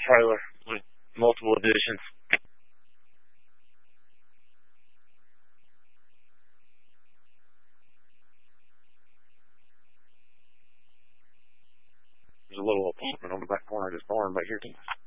trailer with multiple additions. There's a little apartment on the back corner of this barn back here.